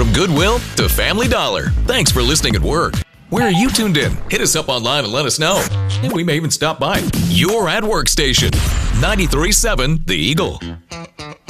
From Goodwill to Family Dollar. Thanks for listening at work. Where are you tuned in? Hit us up online and let us know. And we may even stop by your at work station. 93.7 The Eagle.